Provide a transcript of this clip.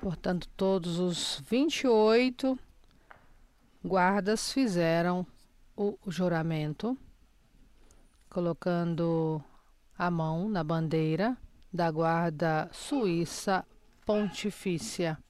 Portanto, todos os 28 guardas fizeram o juramento, colocando a mão na bandeira da Guarda Suíça Pontifícia.